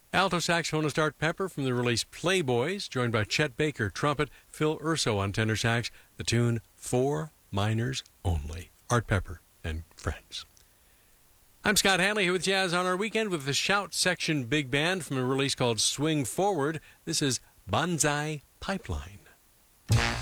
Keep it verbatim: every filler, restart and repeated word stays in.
Alto saxophonist Art Pepper from the release Playboys, joined by Chet Baker, trumpet, Phil Urso on tenor sax, the tune Four Minors Only. Art Pepper and Friends. I'm Scott Hanley here with Jazz on Our Weekend with the Shout Section Big Band from a release called Swing Forward. This is Banzai Pipeline.